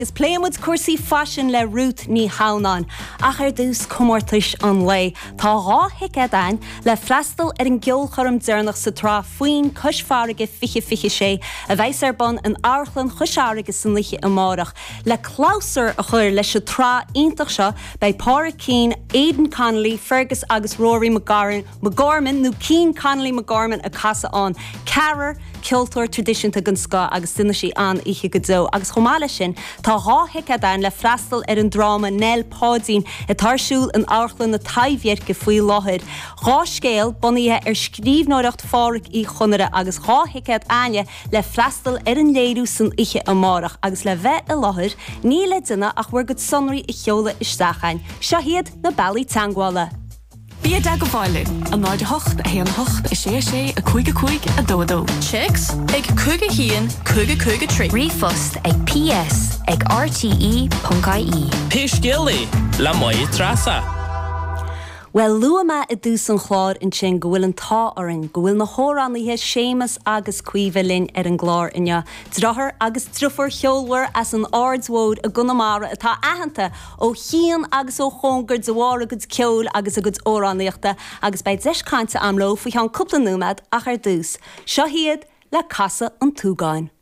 Is pléimmuid cuasaí fashion le Ruth ní Haunan, ach dús comórtais an lei. Tá hic dain le freastal an gceol chorm dearnach sa trá faoin cosfáraige fiche sé, a bheits bon an áirchlan chosáraige san liche amárach. Le cláusar a chuir leis se trá ítach seo bei Pára Keane, Aidan Connolly, Fergus agus Rory McGorman nó Keane Connolly McGorman a casa an. Carar, Kiltor tradition to Gunska agus duine sí an ihe godó agus chomáile sin tá hic dain le freastal an drama Nell Pádín a tarsúil an áirchlan na taimhhéir go faoi láthir. Scéal bunaithe scríbhneoireacht fáric í chunare agus hic aine le freastal an léirú san ihe amárach agus le bheith a láthir ní le duine ach bhuair go sonraí i cheola isteachain. Seo hiad na bailí teaghála. Bí a go bháilú, an náid hocht a héan hocht a sé a cuig a dó. Chicks, ag cúig a hían, cúig a trí. Rífost ag PS ag RTE.ie. Písgilí, le muid trasa. Well, luama a dús an chláir in sin go bhfuil an tá orin, go bhfuil na hórannaithe Séamus agus cuihelinn an glár inne. Drothar agus trufar cheolhar as an ardswód a gunamara atá ahananta ó chian agus ó chongur dewar agus ceol agus a goods órannaíochta agus bei deiscainte amló faoi an cúpla númad ach dús. Seo hiad le casa an túgáin.